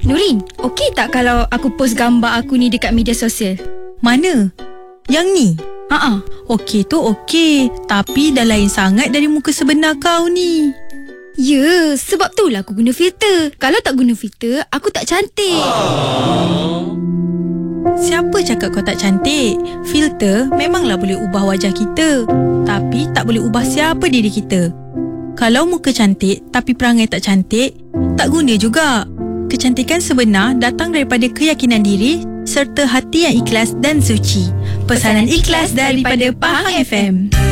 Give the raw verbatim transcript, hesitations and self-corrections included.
Nurin, okey tak kalau aku post gambar aku ni dekat media sosial? Mana? Yang ni? Haa. Okey tu okey, tapi dah lain sangat dari muka sebenar kau ni. Ya, sebab tu lah aku guna filter. Kalau tak guna filter, aku tak cantik. Siapa cakap kau tak cantik? Filter memanglah boleh ubah wajah kita, tapi tak boleh ubah siapa diri kita. Kalau muka cantik tapi perangai tak cantik, tak guna juga. Kecantikan sebenar datang daripada keyakinan diri serta hati yang ikhlas dan suci. Pesanan ikhlas daripada Pahang F M.